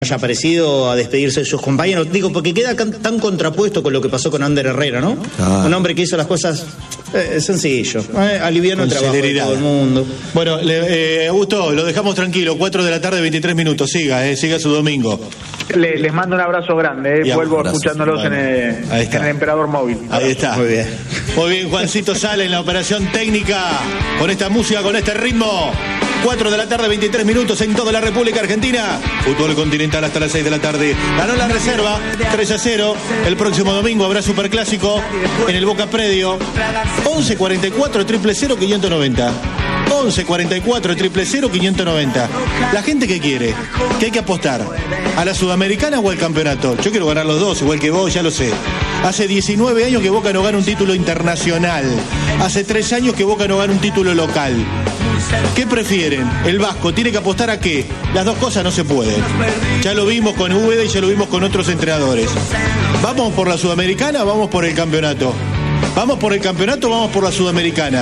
haya aparecido a despedirse de sus compañeros. Digo, porque queda tan contrapuesto con lo que pasó con Ander Herrera, ¿no? Un hombre que hizo las cosas sencillo, aliviando el trabajo de todo el mundo. Bueno, Augusto, lo dejamos tranquilo, 4 de la tarde, 23 minutos, siga su domingo. Les mando un abrazo grande, vuelvo escuchándolos en el Emperador Móvil. Ahí está. Muy bien, Juancito sale en la operación técnica, con esta música, con este ritmo. 4 de la tarde, 23 minutos en toda la República Argentina. Fútbol continental hasta las 6 de la tarde. Ganó la Reserva 3-0. El próximo domingo habrá Superclásico en el Boca Predio. 11-44-000-590. 11-44-000-590. La gente que quiere, que hay que apostar, ¿a la Sudamericana o al campeonato? Yo quiero ganar los dos, igual que vos, ya lo sé. Hace 19 años que Boca no gana un título internacional. Hace 3 años que Boca no gana un título local. ¿Qué prefieren? El Vasco tiene que apostar a qué. Las dos cosas no se pueden. Ya lo vimos con Úbeda y ya lo vimos con otros entrenadores. ¿Vamos por la Sudamericana o vamos por el campeonato? ¿Vamos por el campeonato o vamos por la Sudamericana?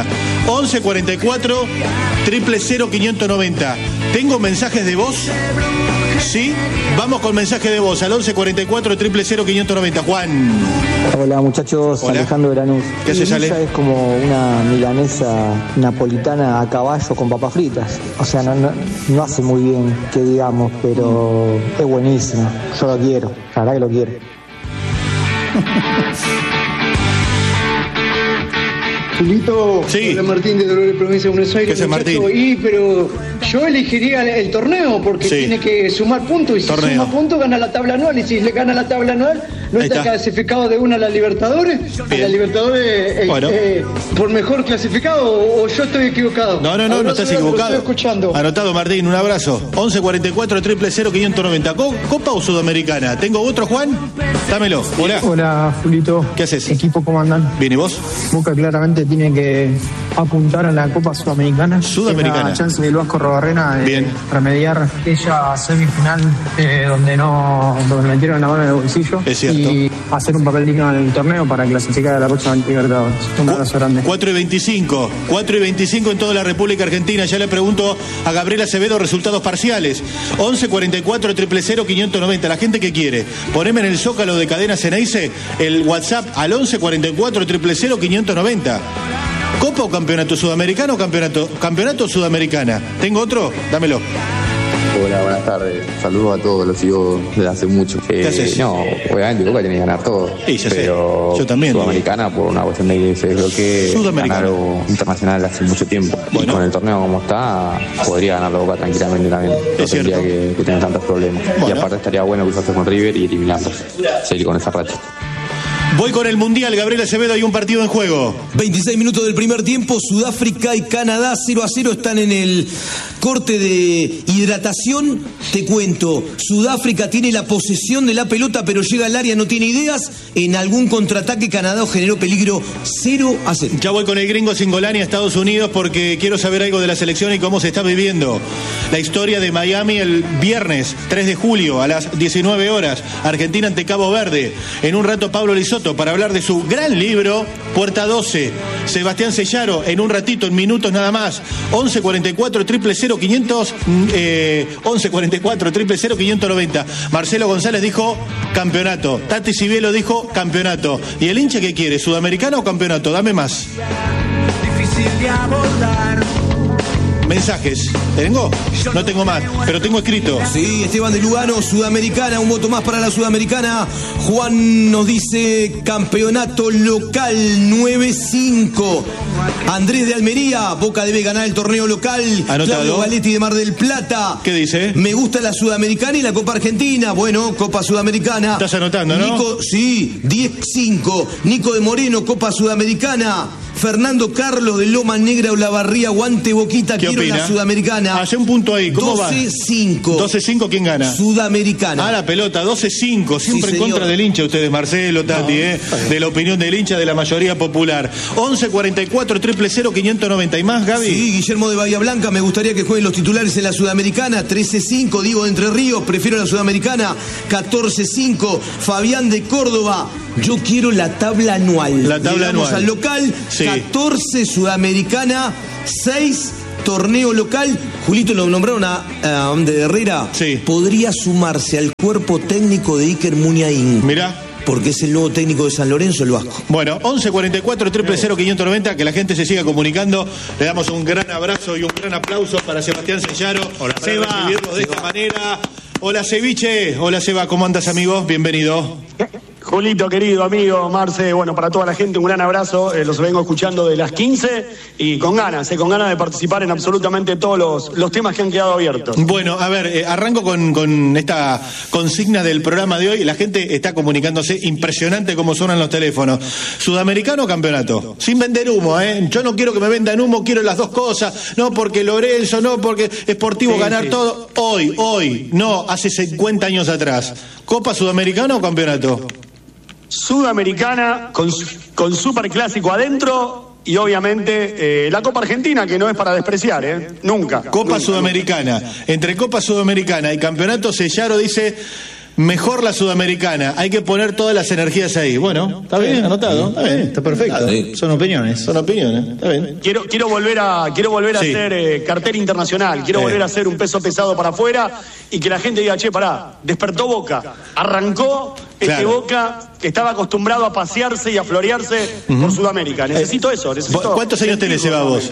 11-44-000-590. ¿Tengo mensajes de voz? ¿Sí? Vamos con mensaje de voz al 11-44-000-590. Juan. Hola muchachos. Hola. Alejandro de Lanús. ¿Qué haces, Ale? Es como una milanesa napolitana a caballo con papas fritas. O sea, no hace muy bien, que digamos, pero es buenísimo. Yo lo quiero, la verdad que lo quiero. Julito, sí. Hola Martín de Dolores, provincia de Buenos Aires. ¿Qué hace, Martín? Pero yo elegiría el torneo porque tiene que sumar puntos y si suma puntos gana la tabla anual y si le gana la tabla anual no está clasificado de una a la Libertadores. A la Libertadores por mejor clasificado o yo estoy equivocado. No estás equivocado. Estoy escuchando. Anotado, Martín, un abrazo. 11-44-000-590. ¿Copa o Sudamericana? ¿Tengo otro, Juan? Dámelo. Hola, Julito. ¿Qué haces? Equipo, ¿cómo andan? Bien, ¿y vos? Boca claramente tiene que apuntar a la Copa Sudamericana. Sudamericana. La chance del Vasco Robarrena de remediar aquella semifinal donde metieron la mano en el bolsillo. Es cierto. Y hacer un papel digno en el torneo para clasificar a la próxima Libertadores. Un abrazo grande. 4:25 en toda la República Argentina. Ya le pregunto a Gabriel Acevedo resultados parciales. 11-44-000-590. La gente que quiere. Poneme en el Zócalo de Cadena Ceneice el WhatsApp al 11-44-000-590. ¿Copa o campeonato sudamericano o campeonato sudamericana? ¿Tengo otro? Dámelo. Hola, buenas tardes. Saludos a todos, los sigo desde hace mucho. No, obviamente Boca tiene que ganar todo. Sí, pero yo también. Sudamericana por una cuestión de que se desbloquee ganar internacional hace mucho tiempo. Bueno. Y con el torneo como está, podría ganar la Boca tranquilamente también. No tendría que tener tantos problemas. Bueno. Y aparte estaría bueno cruzarse con River y eliminarlos. Seguir con esa racha. Voy con el Mundial, Gabriel Acevedo, hay un partido en juego. 26 minutos del primer tiempo, Sudáfrica y Canadá 0-0 están en el corte de hidratación. Te cuento, Sudáfrica tiene la posesión de la pelota, pero llega al área, no tiene ideas. En algún contraataque Canadá generó peligro 0-0. Ya voy con el gringo Cingolani a Estados Unidos porque quiero saber algo de la selección y cómo se está viviendo la historia de Miami el viernes 3 de julio a las 19 horas. Argentina ante Cabo Verde. En un rato Pablo Lisoto para hablar de su gran libro, Puerta 12. Sebastián Sellaro, en un ratito, en minutos nada más. 11-44-000-500, 11-44-000-590. Marcelo González dijo campeonato. Tati Cibielo dijo campeonato. ¿Y el hincha qué quiere? ¿Sudamericano o campeonato? Dame más. Difícil de abordar. Mensajes. ¿Tengo? No tengo más, pero tengo escrito. Sí, Esteban de Lugano, Sudamericana, un voto más para la Sudamericana. Juan nos dice campeonato local 9-5. Andrés de Almería, Boca debe ganar el torneo local. Anotado. Claudio Valetti de Mar del Plata. ¿Qué dice? Me gusta la Sudamericana y la Copa Argentina. Bueno, Copa Sudamericana. Estás anotando, ¿no? Nico, sí, 10-5. Nico de Moreno, Copa Sudamericana. Fernando Carlos de Loma Negra o Olavarría, aguante Boquita, quiero opina? La Sudamericana. Hace un punto ahí, ¿cómo 12-5. 12-5, ¿quién gana? Sudamericana. La pelota, 12-5, siempre en contra del hincha ustedes, Marcelo, Tati, de la opinión del hincha de la mayoría popular. 11-44-000-590. ¿Y más, Gaby? Sí, Guillermo de Bahía Blanca, me gustaría que jueguen los titulares en la Sudamericana. 13-5, Diego de Entre Ríos, prefiero la Sudamericana. 14-5, Fabián de Córdoba. Yo quiero la tabla anual. La tabla Llegamos anual. Al local, sí. 14 Sudamericana, 6 torneo local. Julito, lo nombraron a Ander Herrera. Sí. Podría sumarse al cuerpo técnico de Iker Muniain. Mirá. Porque es el nuevo técnico de San Lorenzo, el Vasco. Bueno, 1144-000-590, que la gente se siga comunicando. Le damos un gran abrazo y un gran aplauso para Sebastián Sellaro. Hola, Seba. Recibirlo de esta manera. Hola, Ceviche. Hola, Seba. ¿Cómo andas, amigo? Bienvenido. Julito, querido amigo, Marce, bueno, para toda la gente un gran abrazo, los vengo escuchando de las 15 y con ganas de participar en absolutamente todos los temas que han quedado abiertos. Bueno, a ver, arranco con esta consigna del programa de hoy. La gente está comunicándose, impresionante cómo suenan los teléfonos. ¿Sudamericano o campeonato? Sin vender humo, ¿eh? Yo no quiero que me vendan humo, quiero las dos cosas. No porque Lorenzo, no porque Sportivo sí, ganar sí. Todo. Hoy, no hace 50 años atrás. ¿Copa Sudamericana o campeonato? Sudamericana con superclásico adentro y obviamente la Copa Argentina, que no es para despreciar, nunca. Copa Sudamericana. Entre Copa Sudamericana y campeonato, Sellaro dice: mejor la Sudamericana, hay que poner todas las energías ahí. Bueno, está bien, anotado, está bien, está perfecto. Son opiniones. Está bien. Quiero volver a sí. Hacer cartera internacional, quiero volver a hacer un peso pesado para afuera y que la gente diga, che, pará, despertó Boca, arrancó Boca que estaba acostumbrado a pasearse y a florearse por Sudamérica. Necesito eso. ¿Cuántos años tenés, Eva, vos?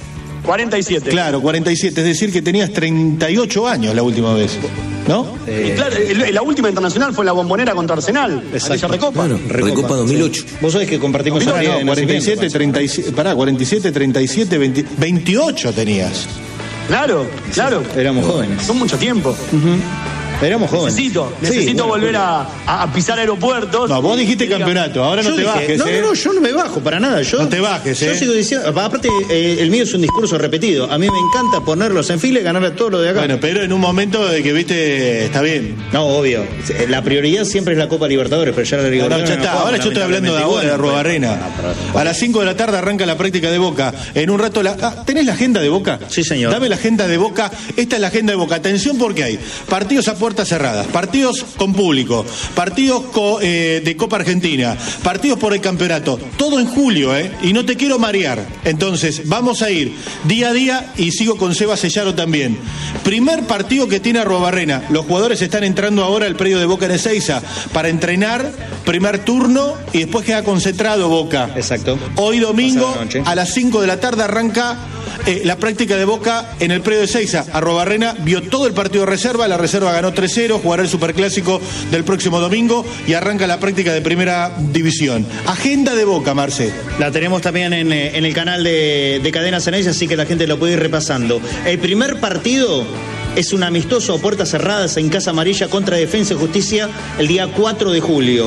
47. Claro, 47, es decir que tenías 38 años la última vez, ¿no? Y claro, la última internacional fue en la Bombonera contra Arsenal, aquella Recopa. Bueno, Recopa 2008. Sí. Vos sabés que compartimos... 47, 37, 47, 37, 28 tenías. Claro. Éramos jóvenes. Son mucho tiempo. Éramos jóvenes. Necesito volver a pisar aeropuertos. No, vos dijiste campeonato, ahora no te bajes. No, yo no me bajo para nada. No te bajes, Yo sigo diciendo, aparte, el mío es un discurso repetido. A mí me encanta ponerlos en fila y ganar a todo lo de acá. Bueno, pero en un momento de que, viste, está bien. No, obvio. La prioridad siempre es la Copa Libertadores, pero ya la Libertadores. No, ya está. Ahora yo estoy hablando de ahora, de Arruabarrena. A las 5 de la tarde arranca la práctica de Boca. En un rato ¿tenés la agenda de Boca? Sí, señor. Dame la agenda de Boca. Esta es la agenda de Boca. Atención porque hay partidos a puertas cerradas, partidos con público, partidos de Copa Argentina, partidos por el campeonato, todo en julio, y no te quiero marear. Entonces, vamos a ir día a día y sigo con Seba Sellaro también. Primer partido que tiene Arruabarrena. Los jugadores están entrando ahora al predio de Boca en Ezeiza para entrenar, primer turno y después queda concentrado Boca. Exacto. Hoy domingo a las 5 de la tarde arranca la práctica de Boca en el predio de Ezeiza. Arruabarrena vio todo el partido de reserva, la reserva ganó 3-0, jugará el Superclásico del próximo domingo y arranca la práctica de Primera División. Agenda de Boca, Marce. La tenemos también en el canal de Cadena Ceneice, así que la gente lo puede ir repasando. El primer partido es un amistoso a puertas cerradas en Casa Amarilla contra Defensa y Justicia el día 4 de julio.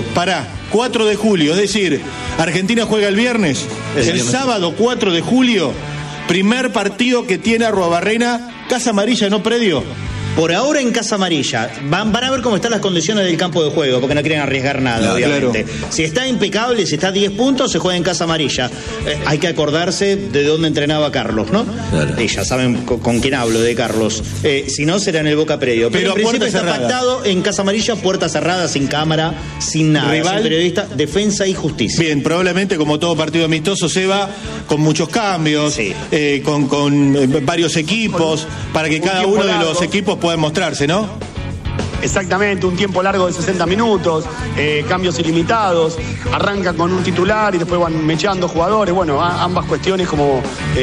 4 de julio, es decir, Argentina juega el viernes. El sábado 4 de julio, primer partido que tiene Arruabarrena, Casa Amarilla, no predio. Por ahora en Casa Amarilla. Van a ver cómo están las condiciones del campo de juego, porque no quieren arriesgar nada, obviamente. Claro. Si está impecable, si está a 10 puntos, se juega en Casa Amarilla. Hay que acordarse de dónde entrenaba Carlos, ¿no? Claro. Y ya saben con quién hablo, de Carlos. Si no, será en el Boca Predio. Pero en principio está pactado en Casa Amarilla, puerta cerrada, sin cámara, sin nada. Rival, sin periodista, Defensa y Justicia. Bien, probablemente como todo partido amistoso se va con muchos cambios, con varios equipos, para que cada uno de los equipos pueden mostrarse, ¿no? Exactamente, un tiempo largo de 60 minutos, cambios ilimitados, arranca con un titular y después van mechando jugadores. Bueno, ambas cuestiones como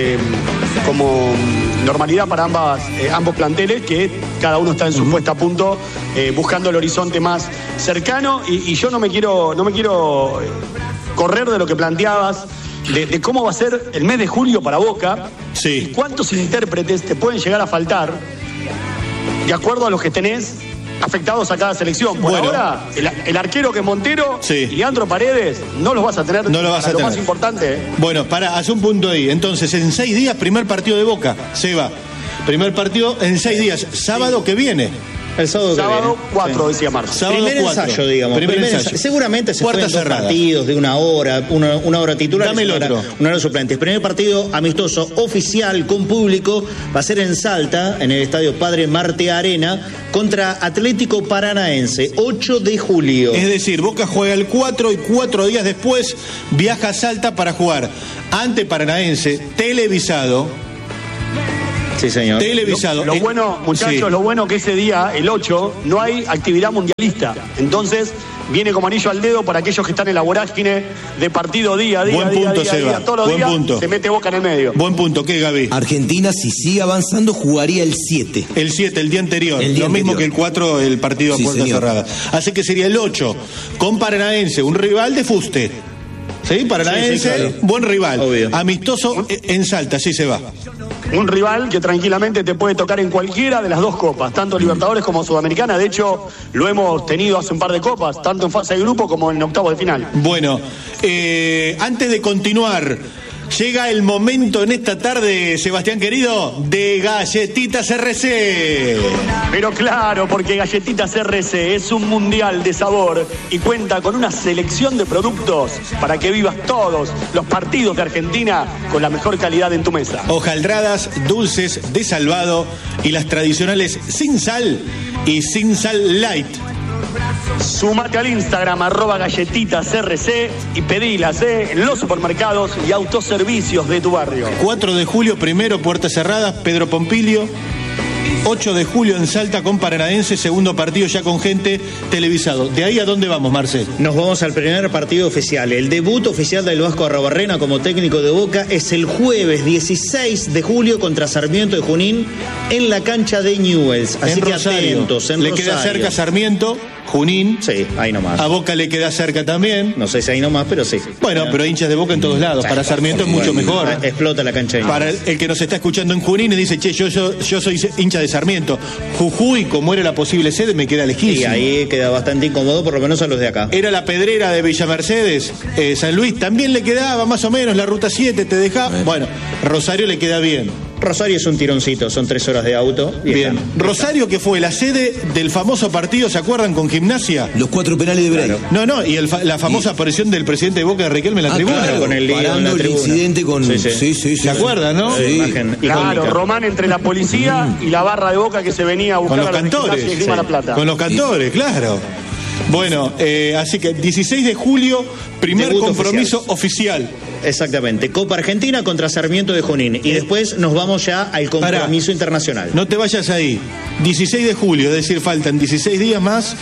normalidad para ambos planteles, que cada uno está en su puesta a punto, buscando el horizonte más cercano. Y yo no me quiero correr de lo que planteabas, de cómo va a ser el mes de julio para Boca. Sí. Y cuántos intérpretes te pueden llegar a faltar de acuerdo a los que tenés afectados a cada selección. Por ahora, el arquero que es Montero y Leandro Paredes no los vas a tener. No lo vas a tener. Lo más importante. Bueno, hace un punto ahí. Entonces, en 6 días, primer partido de Boca. Seba, primer partido en 6 días. Sábado que viene. El sábado 4, decía Marcos. Primer ensayo, digamos. Primer ensayo. Seguramente se juegan 2 partidos de una hora titular, una hora suplente. El primer partido amistoso oficial con público va a ser en Salta, en el estadio Padre Marte Arena, contra Atlético Paranaense, 8 de julio. Es decir, Boca juega el 4 y 4 días después viaja a Salta para jugar ante Paranaense, televisado. Sí, señor. Televisado. Lo bueno, muchachos, lo bueno que ese día, el 8, no hay actividad mundialista. Entonces, viene como anillo al dedo para aquellos que están en la vorágine de partido día a día. Buen punto, Seba. Todos los días se mete Boca en el medio. Buen punto. ¿Qué, Gaby? Argentina, si sigue avanzando, jugaría el 7. El 7, el día anterior. Lo mismo que el 4, el partido a puerta cerrada. Así que sería el 8, con Paranaense, un rival de fuste. ¿Sí? Paranaense, claro. Buen rival. Obvio. Amistoso en Salta, así se va. Un rival que tranquilamente te puede tocar en cualquiera de las dos copas, tanto Libertadores como Sudamericana. De hecho, lo hemos tenido hace un par de copas, tanto en fase de grupo como en octavos de final. Bueno, antes de continuar, llega el momento en esta tarde, Sebastián querido, de Galletitas RC. Pero claro, porque Galletitas RC es un mundial de sabor y cuenta con una selección de productos para que vivas todos los partidos de Argentina con la mejor calidad en tu mesa. Hojaldradas, dulces de salvado y las tradicionales sin sal y sin sal light. Sumate al Instagram @galletitasrc y pedilas en los supermercados y autoservicios de tu barrio. 4 de julio, primero, puertas cerradas, Pedro Pompilio. 8 de julio en Salta con Paranaense, segundo partido ya con gente televisado. ¿De ahí a dónde vamos, Marcel? Nos vamos al primer partido oficial. El debut oficial del Vasco Arrobarrena como técnico de Boca es el jueves 16 de julio contra Sarmiento de Junín en la cancha de Newell's. Así que atentos, en Rosario. Le queda cerca Sarmiento, Junín. Sí, ahí nomás. A Boca le queda cerca también. No sé si ahí nomás, pero sí. Bueno, pero hinchas de Boca en todos lados. Para Sarmiento es mucho mejor. Explota la cancha de Newell's. Para el que nos está escuchando en Junín y dice, che, yo soy hincha de Sarmiento. Jujuy, como era la posible sede, me queda lejísimo. Y ahí queda bastante incómodo, por lo menos a los de acá. Era la Pedrera de Villa Mercedes, San Luis, también le quedaba más o menos, la ruta 7 te dejaba. Bueno, Rosario le queda bien. Rosario es un tironcito, son 3 horas de auto. Bien. Rosario, que fue la sede del famoso partido, ¿se acuerdan? Con Gimnasia. Los 4 penales de Bray. Claro. No, y la famosa aparición del presidente de Boca, de Riquelme, en la tribuna. Claro, con el lío en la tribuna. Incidente con... Sí. ¿Se acuerdan, no? Sí. Imagen claro, icónica. Román entre la policía y la barra de Boca que se venía a buscar con los a cantores. de La Plata. Con los cantores, claro. Bueno, así que 16 de julio, primer debut compromiso oficial. Exactamente, Copa Argentina contra Sarmiento de Junín. Y después nos vamos ya al compromiso internacional. No te vayas ahí. 16 de julio, es decir, faltan 16 días más,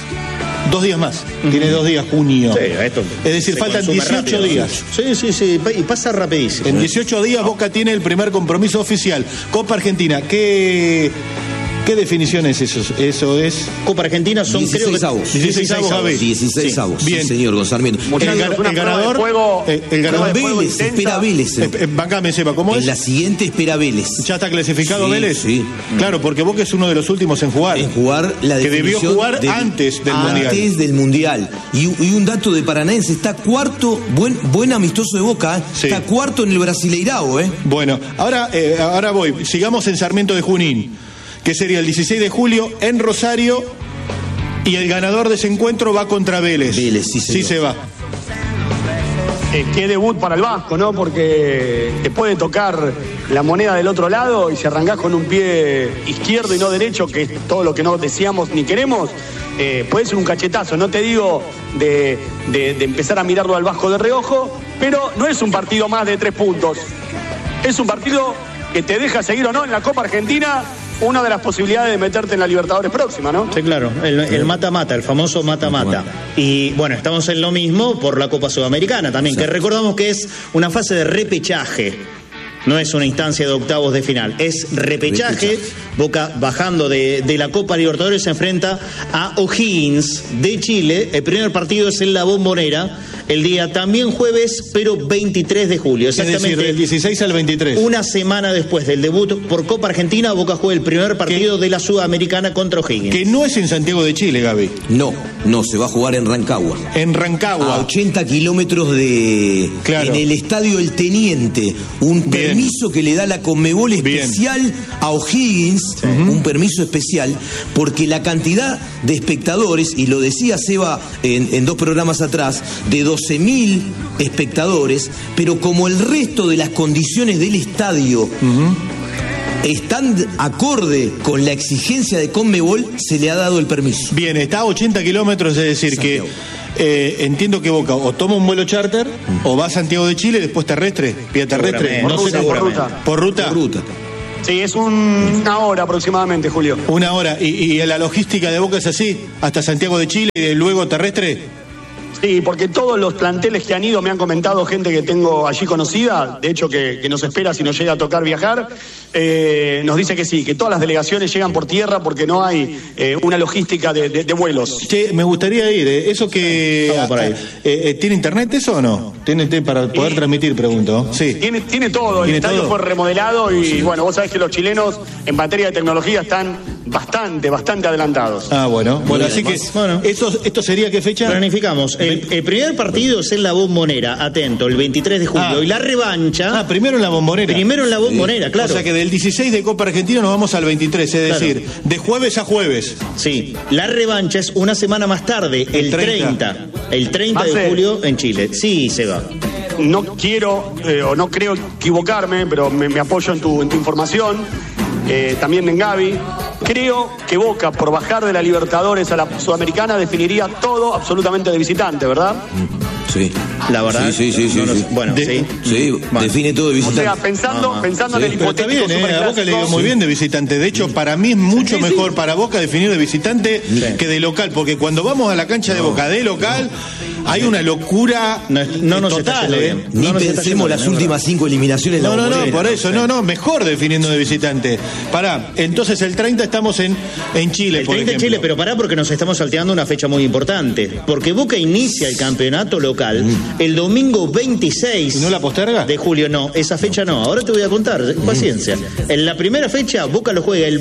2 días más. Tiene 2 días, junio. Sí, esto es decir, faltan 18 rápido, días. Sí, y pasa rapidísimo. En 18 días Boca tiene el primer compromiso oficial. Copa Argentina, ¿qué definición es eso? Eso es... Copa Argentina son 16 avos. 16 avos. 16 avos. Bien. Sí, señor, con Sarmiento. El ganador... El ganador Vélez, espera Vélez. Bancame, Seba, ¿cómo es? En la siguiente espera Vélez. ¿Ya está clasificado Vélez? Sí. Claro, porque Boca es uno de los últimos en jugar. En jugar la que debió jugar antes del Mundial. Antes del Mundial. Y un dato de Paranaense, está cuarto, buen amistoso de Boca, Sí. Está cuarto en el Brasileirao, Bueno, ahora voy. Sigamos en Sarmiento de Junín, que sería el 16 de julio en Rosario, y el ganador de ese encuentro va contra Vélez. Vélez, sí, Sí se va. Qué debut para el Vasco, ¿no? Porque te puede tocar la moneda del otro lado y si arrancás con un pie izquierdo y no derecho, que es todo lo que no deseamos ni queremos, puede ser un cachetazo. No te digo de empezar a mirarlo al Vasco de reojo, pero no es un partido más de 3 puntos. Es un partido que te deja seguir o no en la Copa Argentina, una de las posibilidades de meterte en la Libertadores próxima, ¿no? Sí, claro, el mata-mata, el famoso mata-mata. Y bueno, estamos en lo mismo por la Copa Sudamericana también, que recordamos que es una fase de repechaje. No es una instancia de octavos de final, es repechaje. Boca bajando de la Copa Libertadores se enfrenta a O'Higgins de Chile. El primer partido es en la Bombonera, el día también jueves, pero 23 de julio. Exactamente. Es decir, del 16 al 23. Una semana después del debut por Copa Argentina, Boca juega el primer partido de la Sudamericana contra O'Higgins. Que no es en Santiago de Chile, Gaby. No, se va a jugar en Rancagua. En Rancagua. A 80 kilómetros de... Claro. En el Estadio El Teniente. Un permiso que le da la Conmebol especial a O'Higgins. Un permiso especial, porque la cantidad de espectadores, y lo decía Seba en 2 programas atrás, de 12.000 espectadores, pero como el resto de las condiciones del estadio están acorde con la exigencia de Conmebol, se le ha dado el permiso. Bien, está a 80 kilómetros, es decir, Santiago. Que entiendo que Boca o toma un vuelo charter o va a Santiago de Chile, después terrestre, vía terrestre. No sé, por ruta. ¿Por ruta? Por ruta. Sí, es una hora aproximadamente, Julio. Una hora. ¿Y la logística de Boca es así? ¿Hasta Santiago de Chile y luego terrestre? Sí, porque todos los planteles que han ido me han comentado gente que tengo allí conocida, de hecho que nos espera si nos llega a tocar viajar, nos dice que sí, que todas las delegaciones llegan por tierra porque no hay una logística de vuelos. Che, me gustaría ir, eso que... ¿Tiene internet eso o no? ¿Tiene para poder transmitir, pregunto? Sí. Tiene todo, el estadio fue remodelado y bueno, vos sabés que los chilenos en materia de tecnología están bastante adelantados. Ah, bueno, así que ¿esto sería qué fecha? Planificamos. El primer partido es en la Bombonera, atento, el 23 de julio. Y la revancha... primero en la Bombonera. Primero en la Bombonera, claro. O sea que del 16 de Copa Argentina nos vamos al 23, es decir, de jueves a jueves. Sí, la revancha es una semana más tarde, el 30. El 30 de julio en Chile. Sí, se va. No quiero o no creo equivocarme, pero me apoyo en tu información. También en Gaby. Creo que Boca, por bajar de la Libertadores a la Sudamericana, definiría todo absolutamente de visitante, ¿verdad? Sí. La verdad. Sí. Bueno, sí. Bueno. Define todo de visitante. O sea, pensando en el hipotético. Pero está bien, a Boca le dio muy bien de visitante. De hecho, para mí es mucho mejor para Boca definir de visitante que de local, porque cuando vamos a la cancha de Boca de local, hay una locura total. Ni pensemos las últimas 5 eliminaciones. No, por eso, mejor definiendo de visitante. Entonces el 30 estamos en Chile, el 30 en Chile, pero porque nos estamos salteando una fecha muy importante. Porque Boca inicia el campeonato local el domingo 26. ¿Y no la posterga? De julio, no, esa fecha no. Ahora te voy a contar, paciencia. En la primera fecha, Boca lo juega el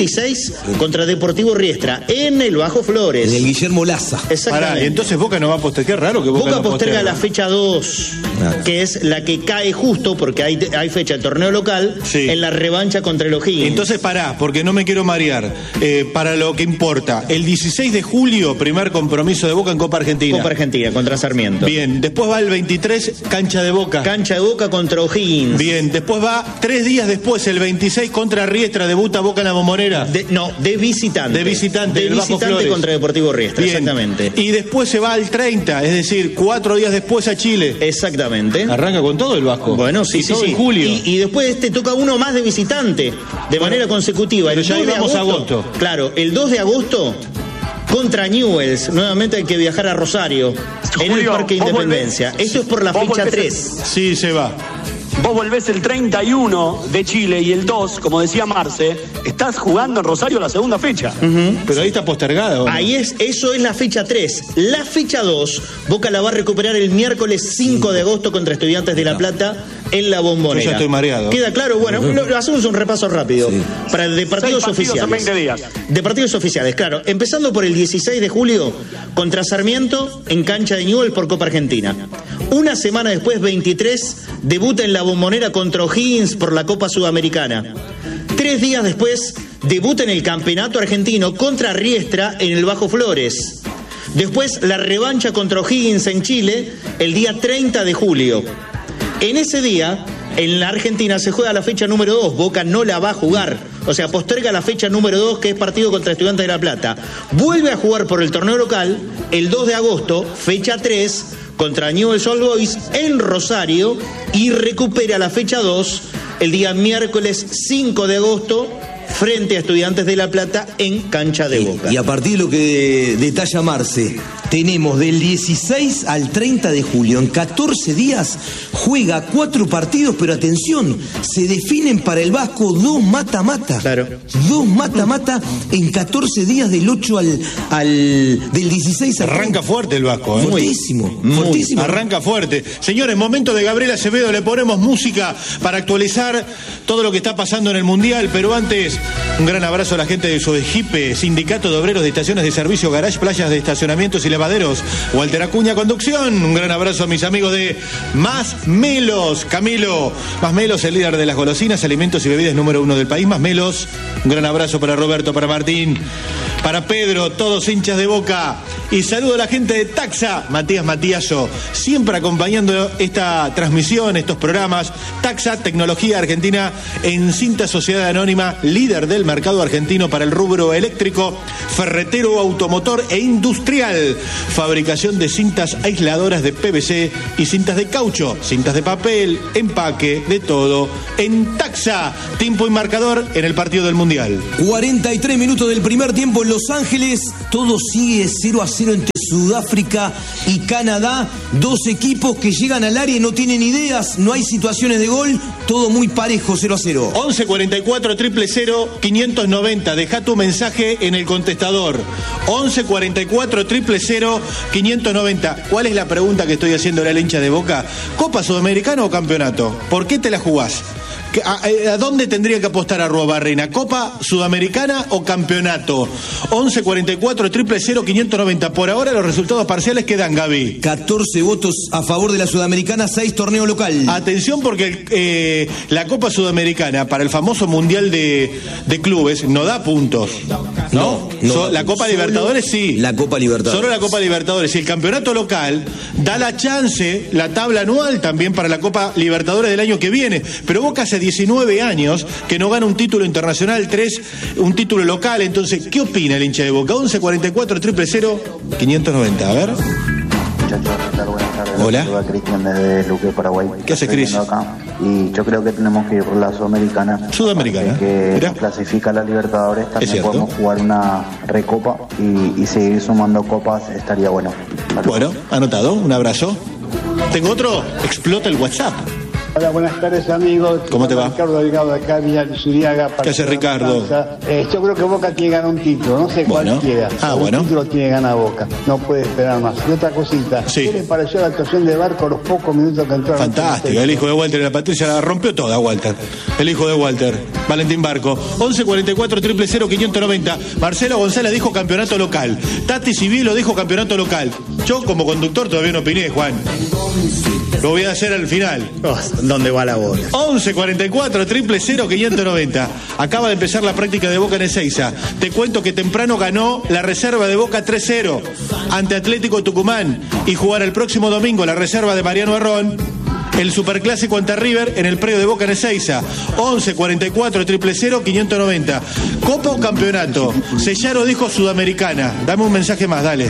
26 contra Deportivo Riestra, en el Bajo Flores. En el Guillermo Laza. Exactamente. Y entonces Boca no va a postergar. Qué raro que Boca posterga la fecha 2, que es la que cae justo porque hay fecha el torneo local en la revancha contra el O'Higgins. Entonces porque no me quiero marear. Para lo que importa, el 16 de julio, primer compromiso de Boca en Copa Argentina. Copa Argentina contra Sarmiento. Bien, después va el 23, cancha de Boca. Cancha de Boca contra O'Higgins. Bien, después va 3 días después, el 26 contra Riestra, debuta Boca en la Bombonera. De visitante. De visitante. De visitante contra Deportivo Riestra, exactamente. Y después se va al 30, es decir, 4 días después a Chile. Exactamente. Arranca con todo el Vasco. Bueno, sí. En julio. Y después toca uno más de visitante, de manera consecutiva. Pero ya íbamos a agosto. Claro, el 2 de agosto contra Newell's, nuevamente hay que viajar a Rosario, en el Parque Independencia. Esto es por la fecha 3. Sí, se va. Vos volvés el 31 de Chile y el 2, como decía Marce, estás jugando en Rosario la segunda fecha. Pero ahí está postergado. Eso es la fecha 3. La fecha 2, Boca la va a recuperar el miércoles 5 de agosto contra Estudiantes de La Plata en la Bombonera. Yo ya estoy mareado. ¿Queda claro? Bueno, hacemos un repaso rápido. Para el de partidos oficiales. En 20 días. De partidos oficiales, claro. Empezando por el 16 de julio contra Sarmiento en cancha de Newell's por Copa Argentina. Una semana después, 23, debuta en la Bombonera contra O'Higgins por la Copa Sudamericana. 3 días después, debuta en el Campeonato Argentino contra Riestra en el Bajo Flores. Después, la revancha contra O'Higgins en Chile el día 30 de julio. En ese día, en la Argentina se juega la fecha número 2. Boca no la va a jugar. O sea, posterga la fecha número 2, que es partido contra Estudiantes de La Plata. Vuelve a jugar por el torneo local el 2 de agosto, fecha 3, contra Newell's Old Boys en Rosario, y recupera la fecha 2 el día miércoles 5 de agosto frente a Estudiantes de La Plata en cancha de Boca. Y a partir de lo que detalla Marce, tenemos del 16 al 30 de julio, en 14 días, juega 4 partidos, pero atención, se definen para el Vasco 2 mata-mata. Claro. 2 mata-mata en 14 días, del 8 del 16 al 30. Arranca fuerte el Vasco, ¿eh? Fortísimo. Arranca fuerte. Señores, momento de Gabriel Acevedo, le ponemos música para actualizar todo lo que está pasando en el Mundial, pero antes, un gran abrazo a la gente de Sodejipe, Sindicato de Obreros de Estaciones de Servicio, Garage, Playas de Estacionamientos y Lavaderos, Walter Acuña, Conducción. Un gran abrazo a mis amigos de Más Melos, Camilo. Más Melos, el líder de las golosinas, alimentos y bebidas número 1 del país. Más Melos. Un gran abrazo para Roberto, para Martín, para Pedro, todos hinchas de Boca. Y saludo a la gente de Taxa, Matías Matiaso, siempre acompañando esta transmisión, estos programas. Taxa, tecnología argentina en cinta, sociedad anónima, líder del mercado argentino para el rubro eléctrico, ferretero, automotor e industrial. Fabricación de cintas aisladoras de PVC y cintas de caucho, cintas de papel, empaque, de todo. En Taxa, tiempo y marcador en el partido del Mundial. 43 minutos del primer tiempo en Los Ángeles. Todo sigue 0-0 entre Sudáfrica y Canadá. Dos equipos que llegan al área y no tienen ideas, no hay situaciones de gol, todo muy parejo, 0-0. 11 44 000 590. Deja tu mensaje en el contestador. 11 44 000 590. ¿Cuál es la pregunta que estoy haciendo al hincha de Boca? ¿Copa Sudamericana o campeonato? ¿Por qué te la jugás? ¿A dónde tendría que apostar Arruabarrena? ¿Copa Sudamericana o campeonato? 11 44 000 590. Por ahora los resultados parciales quedan, Gaby. 14 votos a favor de la Sudamericana, 6 torneo local. Atención porque la Copa Sudamericana para el famoso Mundial de Clubes no da puntos. ¿No? La Copa Libertadores sí. La Copa Libertadores. Solo la Copa Libertadores. Y el campeonato local da la chance, la tabla anual también para la Copa Libertadores del año que viene. Pero Boca hace 19 años que no gana un título internacional, 3 un título local. Entonces, ¿qué opina el hincha de Boca? 11 44 000 590. A ver. Buenas tardes. Hola. Soy Cristian desde Luque, Paraguay. ¿Qué hace Cris? Y yo creo que tenemos que ir por la Sudamericana. Sudamericana. Que nos clasifica a la Libertadores. También podemos jugar una recopa y seguir sumando copas. Estaría bueno. Bueno, anotado. Un abrazo. ¿Tengo otro? Explota el WhatsApp. Hola, buenas tardes, amigos. ¿Cómo te va? Ricardo Delgado de acá, Villa Zuriaga. ¿Qué hace Ricardo? Yo creo que Boca tiene que ganar un título, no sé cuál quiera. Un título tiene que ganar Boca, no puede esperar más. Y otra cosita, ¿qué le pareció la actuación de Barco los pocos minutos que entró? Fantástico, el hijo de Walter y la Patricia la rompió toda, Walter. El hijo de Walter, Valentín Barco. 11 44 000 590. Marcelo González dijo campeonato local. Tati Civilo dijo campeonato local. Yo como conductor todavía no opiné, Juan. Lo voy a hacer al final. ¿Dónde va la bola? 11 44 000 590. Acaba de empezar la práctica de Boca en Ezeiza. Te cuento que temprano ganó la reserva de Boca 3-0 ante Atlético Tucumán y jugará el próximo domingo la reserva de Mariano Herrón, el superclásico ante River en el predio de Boca en Ezeiza. 11 44 000 590. ¿Copa o campeonato? Sellaro dijo Sudamericana. Dame un mensaje más, dale.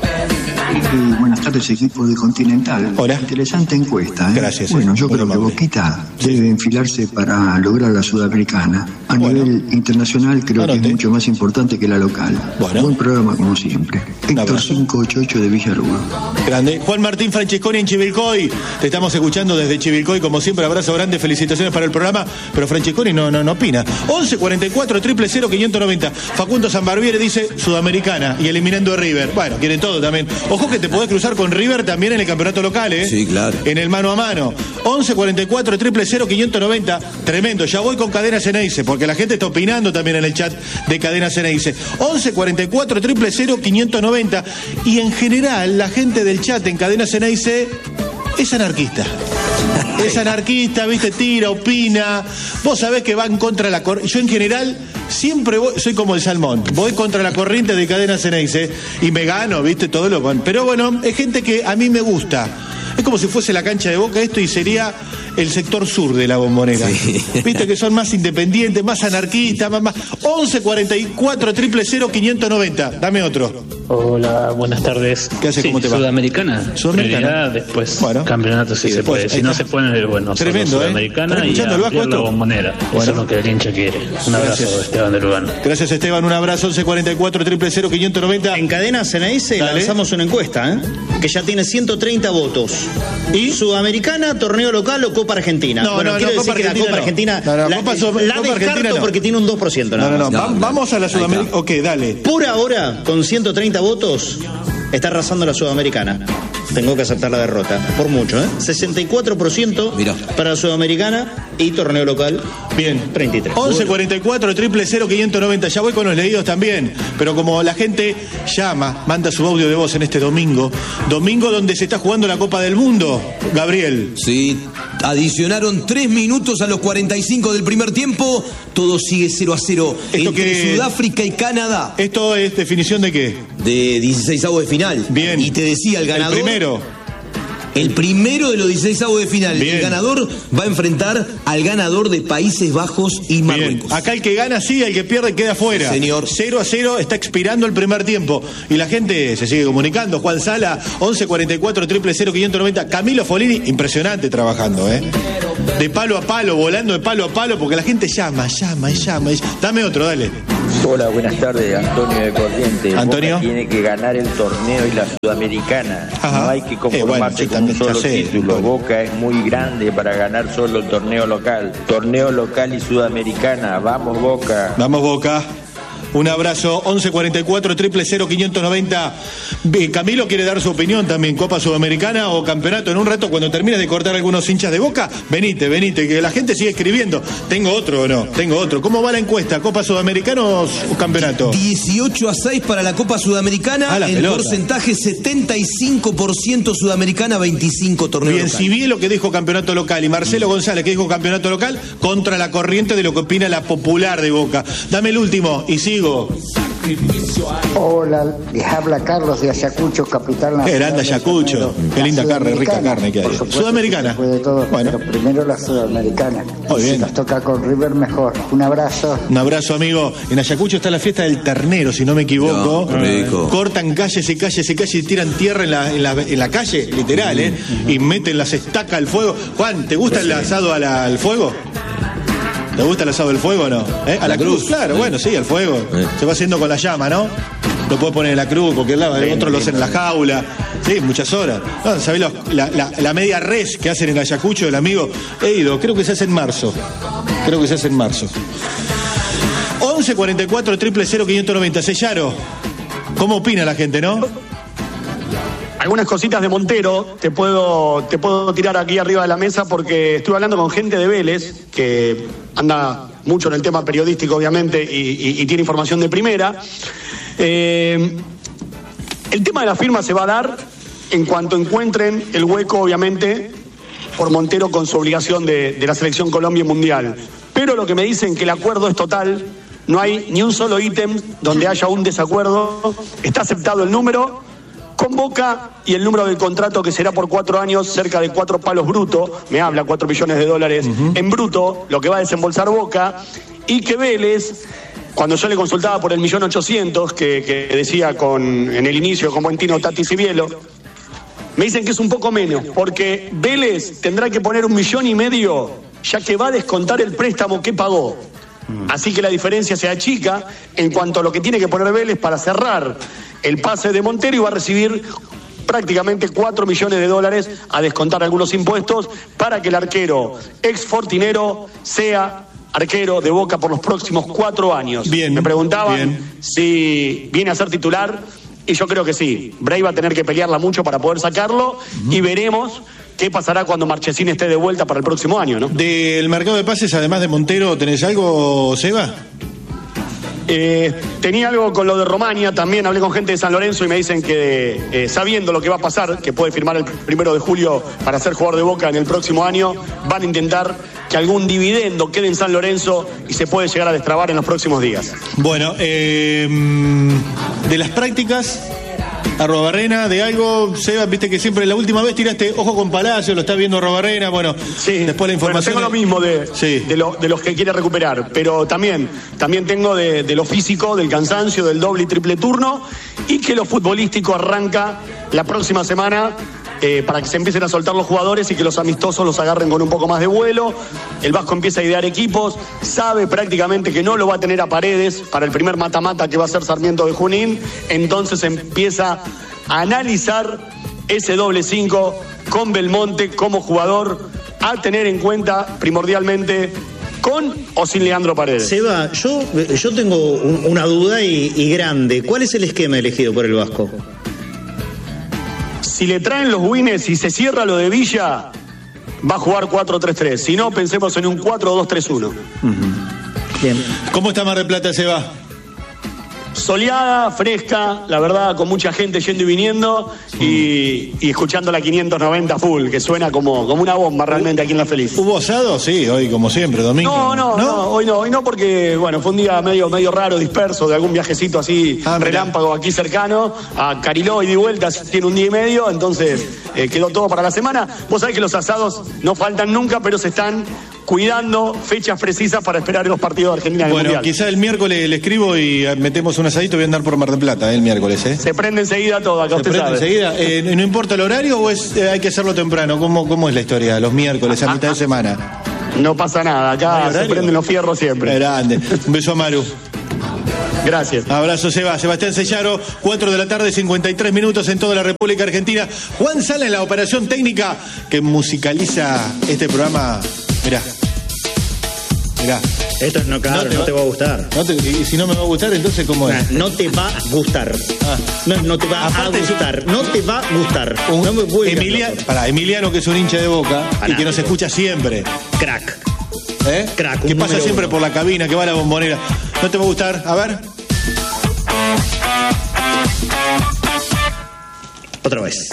Buenas tardes, equipo de Continental. Hola. Interesante encuesta. Gracias. Bueno, yo creo que Boquita debe enfilarse para lograr la Sudamericana. A nivel internacional creo que es mucho más importante que la local. Buen programa como siempre. Héctor 588 de Villaluro. Grande. Juan Martín Francesconi en Chivilcoy. Te estamos escuchando desde Chivilcoy, como siempre. Abrazo grande, felicitaciones para el programa. Pero Francesconi no opina. 11 44 000 590. Facundo Zambarbiere dice Sudamericana y eliminando a River. Bueno, quiere todo también. Ojo que te podés cruzar con River también en el campeonato local, ¿eh? Sí, claro. En el mano a mano. 11 44 000 590. Tremendo. Ya voy con Cadena Ceneice, porque la gente está opinando también en el chat de Cadena Ceneice. 11 44 000 590. Y en general, la gente del chat en Cadena Ceneice es anarquista. Es anarquista, viste, tira, opina. Vos sabés que va en contra de la corriente. Yo en general siempre soy como el salmón. Voy contra la corriente de Cadena Ceneice y me gano, viste, todo lo bueno. Pero bueno, es gente que a mí me gusta. Es como si fuese la cancha de Boca esto y sería el sector sur de la Bombonera. Sí. Viste que son más independientes, más anarquistas, más. 11 44 000 590. Dame otro. Hola, buenas tardes. ¿Qué haces? ¿Cómo te va? Sudamericana. Sudamericana. Después campeonato sí se puede. Si no se puede, bueno, tremendo, Sudamericana y la Bombonera. Eso es lo que el hincha quiere. Un abrazo, Esteban de Lugano. Gracias, Esteban. Un abrazo. 11 44 000 590. En Cadena Ceneice lanzamos una encuesta, que ya tiene 130 votos. ¿Y? Sudamericana, torneo local o Copa Argentina. Quiero decir que la Copa Argentina la descarto porque tiene un 2%. Vamos a la Sudamericana. Ok, dale. Por ahora, con 130 votos, está arrasando la Sudamericana. Tengo que aceptar la derrota. Por mucho, 64% para la Sudamericana y torneo local. Bien. 33. 11 44 000 590. Ya voy con los leídos también. Pero como la gente llama, manda su audio de voz en este domingo. Domingo donde se está jugando la Copa del Mundo, Gabriel. Sí. Adicionaron 3 minutos a los 45 del primer tiempo. Todo sigue 0-0 entre Sudáfrica y Canadá. ¿Esto es definición de qué? de 16avos de final. Bien. Y te decía el ganador. El primero de los 16avos de final. Bien. El ganador va a enfrentar al ganador de Países Bajos y Marruecos. Bien. Acá el que gana sí, el que pierde queda fuera. Sí, señor. 0-0, está expirando el primer tiempo. Y la gente se sigue comunicando. Juan Sala, 1144-000-590. Camilo Folini, impresionante trabajando, De palo a palo, volando de palo a palo, porque la gente llama. Dame otro, dale. Hola, buenas tardes, Antonio de Corrientes. Antonio. Boca tiene que ganar el torneo y la Sudamericana. Ajá. No hay que conformarse con un solo título. Boca es muy grande para ganar solo el torneo local. Torneo local y Sudamericana. Vamos, Boca. Vamos, Boca. Un abrazo, 1144-000-590. Camilo quiere dar su opinión también, Copa Sudamericana o Campeonato. En un rato, cuando termines de cortar algunos hinchas de Boca, venite, que la gente sigue escribiendo. ¿Tengo otro o no? Tengo otro. ¿Cómo va la encuesta? ¿Copa Sudamericana o Campeonato? 18-6 para la Copa Sudamericana. El porcentaje 75% Sudamericana, 25 torneo bien, local. Si bien lo que dijo Campeonato Local y Marcelo González que dijo Campeonato Local, contra la corriente de lo que opina la popular de Boca. Dame el último y sigo. Hola, les habla Carlos de Ayacucho, capital nacional. Qué grande Ayacucho, qué linda carne, rica carne que hay. Sudamericana. De todo, bueno, pero primero la Sudamericana. Muy bien. Si nos toca con River, mejor. Un abrazo. Un abrazo, amigo. En Ayacucho está la fiesta del ternero, si no me equivoco. No, cortan calles y tiran tierra en la calle, literal, y meten las estacas al fuego. Juan, ¿te gusta el asado al fuego? ¿Te gusta el asado del fuego o no? A la cruz, claro, bueno, sí, al fuego. Se va haciendo con la llama, ¿no? Lo puedes poner en la cruz, porque el otro lo hacen en la jaula. Sí, muchas horas. No, ¿sabés la media res que hacen en Ayacucho del amigo? He ido, creo que se hace en marzo. 1144-000-590. Sellaro, ¿cómo opina la gente, no? Algunas cositas de Montero te puedo tirar aquí arriba de la mesa, porque estuve hablando con gente de Vélez que anda mucho en el tema periodístico, obviamente, y tiene información de primera. El tema de la firma se va a dar en cuanto encuentren el hueco, obviamente, por Montero con su obligación de la Selección Colombia Mundial. Pero lo que me dicen que el acuerdo es total, no hay ni un solo ítem donde haya un desacuerdo, está aceptado el número con Boca y el número del contrato, que será por 4 años, cerca de 4 palos brutos, me habla $4 millones en bruto, lo que va a desembolsar Boca, y que Vélez, cuando yo le consultaba por el 1.800.000 que decía en el inicio con Buentino, Tati Cibielo, me dicen que es un poco menos, porque Vélez tendrá que poner 1,5 millones, ya que va a descontar el préstamo que pagó. Así que la diferencia se achica en cuanto a lo que tiene que poner Vélez para cerrar el pase de Montero, y va a recibir prácticamente $4 millones a descontar algunos impuestos para que el arquero ex fortinero sea arquero de Boca por los próximos 4 años. Bien, me preguntaban si viene a ser titular, y yo creo que sí. Bray va a tener que pelearla mucho para poder sacarlo, y veremos qué pasará cuando Marchesín esté de vuelta para el próximo año, ¿no? Del mercado de pases, además de Montero, ¿tenés algo, Seba? Tenía algo con lo de Romania, también hablé con gente de San Lorenzo y me dicen que sabiendo lo que va a pasar, que puede firmar el 1 de julio para ser jugador de Boca en el próximo año, van a intentar que algún dividendo quede en San Lorenzo y se puede llegar a destrabar en los próximos días. Bueno, de las prácticas, Arrobarrena, de algo, Seba, viste que siempre la última vez tiraste ojo con Palacio, lo está viendo Arrobarena, bueno, sí, después la información. Bueno, tengo lo mismo de los que quiere recuperar, pero también tengo de lo físico, del cansancio, del doble y triple turno, y que lo futbolístico arranca la próxima semana. Para que se empiecen a soltar los jugadores y que los amistosos los agarren con un poco más de vuelo. El Vasco empieza a idear equipos, sabe prácticamente que no lo va a tener a Paredes para el primer mata-mata que va a ser Sarmiento de Junín, entonces empieza a analizar ese doble 5 con Belmonte como jugador a tener en cuenta primordialmente, con o sin Leandro Paredes. Seba, yo tengo una duda y grande. ¿Cuál es el esquema elegido por el Vasco? Si le traen los wins y se cierra lo de Villa, va a jugar 4-3-3. Si no, pensemos en un 4-2-3-1. Bien. ¿Cómo está Mar del Plata, Seba? soleada, fresca, la verdad, con mucha gente yendo y viniendo y escuchando la 590 full, que suena como una bomba realmente aquí en La Feliz. ¿Hubo asado? Sí, hoy como siempre, domingo. No, hoy no porque, bueno, fue un día medio raro, disperso, de algún viajecito así, relámpago aquí cercano, a Cariló y de vuelta, tiene un día y medio, entonces quedó todo para la semana. Vos sabés que los asados no faltan nunca, pero se están cuidando fechas precisas para esperar los partidos de Argentina en el Mundial. Bueno, quizá el miércoles le escribo y metemos un asadito, voy a andar por Mar del Plata el miércoles, ¿eh? Se prende enseguida todo, acá usted sabe. ¿Se prende enseguida? ¿No importa el horario o hay que hacerlo temprano? ¿Cómo es la historia? Los miércoles, a mitad de semana. No pasa nada, acá se prenden los fierros siempre. Grande. Un beso a Maru. Gracias. Abrazo, Sebastián Sellaro, 4 de la tarde, 53 minutos en toda la República Argentina. Juan Sala en la operación técnica que musicaliza este programa. Mirá. Esto es no te va a gustar. Y si no me va a gustar, entonces ¿cómo es? No te va a gustar. No te va a gustar. No te va a gustar. Emiliano, que es un hincha de Boca y que nos escucha siempre. Crack. Crack. Que pasa siempre por la cabina, que va a la bombonera. ¿No te va a gustar? A ver. Otra vez.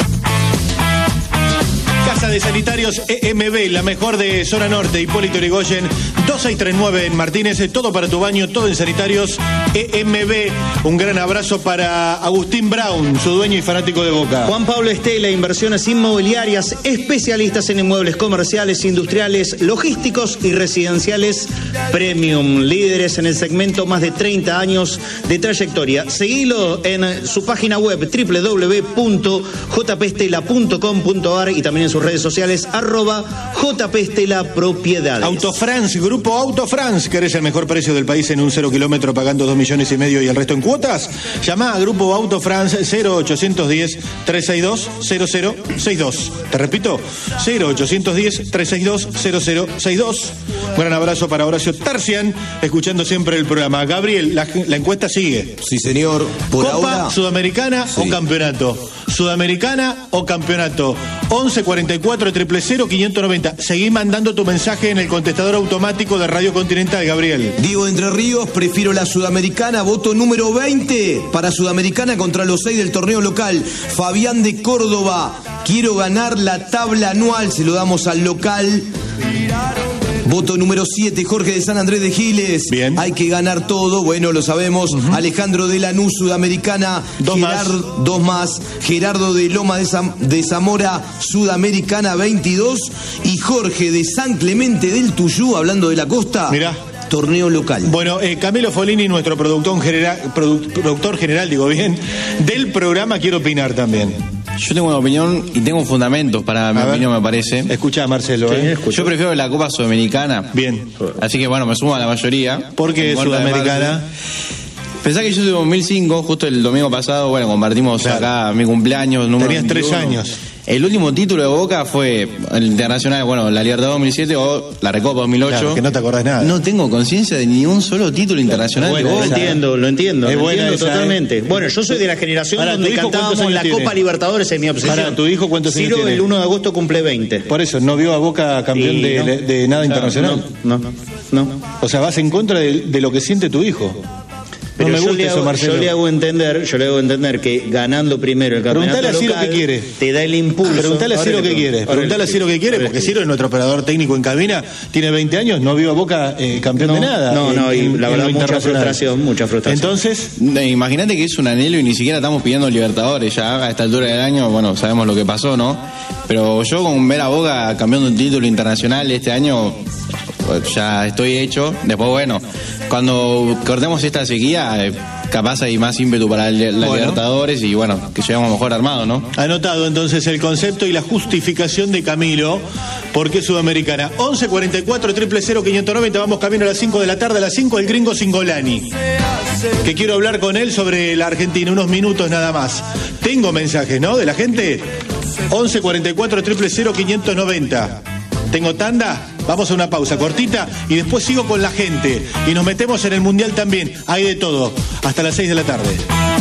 Casa de Sanitarios EMB, la mejor de zona norte, Hipólito Yrigoyen, 2639 en Martínez, todo para tu baño, todo en Sanitarios EMB. Un gran abrazo para Agustín Brown, su dueño y fanático de Boca. Juan Pablo Estela, inversiones inmobiliarias, especialistas en inmuebles comerciales, industriales, logísticos y residenciales premium, líderes en el segmento, más de 30 años de trayectoria. Seguilo en su página web www.jpestela.com.ar y también en sus redes sociales @JPestela Propiedades. Autofrance, Grupo Autofrance, ¿querés el mejor precio del país en un 0 kilómetro pagando 2,5 millones y el resto en cuotas? Llama a Grupo Autofrance 0810-362-0062. Te repito, 0810-362-0062. Un gran abrazo para Horacio Tarcian, escuchando siempre el programa. Gabriel, la encuesta sigue. Sí, señor. Por Copa ahora, Sudamericana o campeonato. Sudamericana o campeonato. 1144 000 590. Seguí mandando tu mensaje en el contestador automático de Radio Continental, Gabriel. Diego Entre Ríos, prefiero la Sudamericana, voto número 20 para Sudamericana contra los 6 del torneo local. Fabián de Córdoba, quiero ganar la tabla anual, se lo damos al local. Voto número 7, Jorge de San Andrés de Giles. Bien. Hay que ganar todo, bueno, lo sabemos. Alejandro de Lanús, Sudamericana. Dos más. Gerardo de Loma de Zamora, Sudamericana 22. Y Jorge de San Clemente del Tuyú, hablando de la costa. Mirá. Torneo local. Bueno, Camilo Folini, nuestro productor general, del programa, quiere opinar también. Yo tengo una opinión y tengo fundamentos para mi opinión, me parece. Escucha, Marcelo. Sí, yo prefiero la Copa Sudamericana. Bien. Así que bueno, me sumo a la mayoría. ¿Por qué Sudamericana? Pensá que yo soy de 2005, justo el domingo pasado, bueno, compartimos acá mi cumpleaños. Tenías 3 años. El último título de Boca fue el internacional, bueno, la Libertadores 2007 o la Recopa 2008. Claro, que no te acordás nada. No tengo conciencia de ni un solo título internacional de Boca. Lo entiendo. Es buena esa, totalmente. Bueno, yo soy de la generación donde cantábamos la Copa Libertadores, en mi obsesión. Para tu hijo, ¿cuántos años tiene? tiene? El 1 de agosto cumple 20. Por eso, ¿no vio a Boca campeón de nada internacional? No. O sea, vas en contra de lo que siente tu hijo. Pero no me gusta eso, Marcelo. Yo le hago entender que ganando primero el campeonato local, a Ciro qué quiere. Te da el impulso. Preguntale a Ciro qué quiere. Preguntale a Ciro qué quiere, porque Ciro es nuestro operador técnico en cabina, tiene 20 años, no vio a Boca campeón de nada. Y la verdad mucha frustración. Entonces, imagínate que es un anhelo y ni siquiera estamos pidiendo Libertadores ya a esta altura del año, bueno, sabemos lo que pasó, ¿no? Pero yo con ver a Boca campeando un título internacional este año, ya estoy hecho. Después, bueno, cuando cortemos esta sequía, capaz hay más ímpetu para la Libertadores y bueno, que llegamos mejor armados, ¿no? Anotado entonces el concepto y la justificación de Camilo. ¿Por qué Sudamericana? 1144 000 590. Vamos camino a las 5 de la tarde. A las 5 el gringo Singolani, que quiero hablar con él sobre la Argentina, unos minutos nada más. Tengo mensajes, ¿no? De la gente. 1144 000 590. ¿Tengo tanda? Vamos a una pausa cortita y después sigo con la gente. Y nos metemos en el Mundial también. Hay de todo. Hasta las 6 de la tarde.